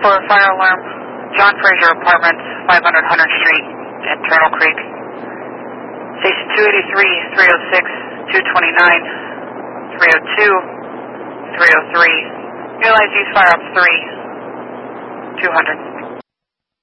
for fire alarm, John Fraser Apartments, 500 Hunter Street in Turtle Creek. Station 283, 306, 229, 302, 303. Realize use fire up 3, 200.